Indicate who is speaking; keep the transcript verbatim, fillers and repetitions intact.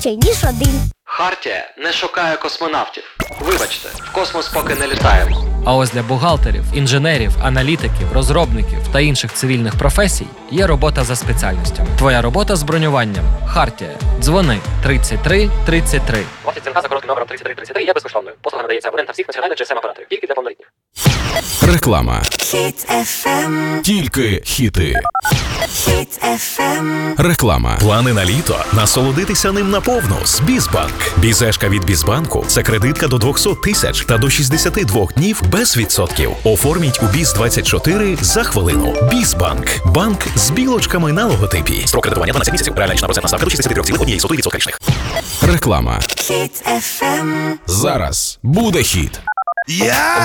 Speaker 1: краще, ніж один.
Speaker 2: Хартія не шукає космонавтів. Вибачте, в космос поки не літаємо.
Speaker 3: А ось для бухгалтерів, інженерів, аналітиків, розробників та інших цивільних професій є робота за спеціальністю. Твоя робота з бронюванням. Хартія. Дзвони тридцять три тридцять три.
Speaker 2: Офіс ЦНК за коротким номером тридцять три тридцять три є безкоштовною. Послуга надається абонентам всіх національних джі ес ем-операторів. Тільки для повнолітніх.
Speaker 4: Реклама.
Speaker 5: Хіт еф ем.
Speaker 4: Тільки хіти.
Speaker 5: Хіт еф ем.
Speaker 4: Реклама.
Speaker 6: Плани на літо? Насолодитися ним наповну з Бізбанк. Бізешка від Бізбанку – це кредитка до двісті тисяч та до шістдесят два днів без відсотків. Оформіть у Біз двадцять чотири за хвилину. Бізбанк. Банк з білочками на логотипі. Строк кредитування дванадцять місяців. Реальна річна процентна ставка до шістдесят три цілих одна сотих відсотка річних.
Speaker 4: Реклама.
Speaker 5: Хіт еф ем.
Speaker 4: Зараз буде хіт.
Speaker 7: Я